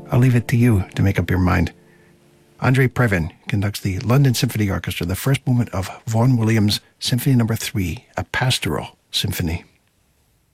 I'll leave it to you to make up your mind. Andre Previn conducts the London Symphony Orchestra, the first movement of Vaughan Williams' Symphony No. 3, a pastoral symphony.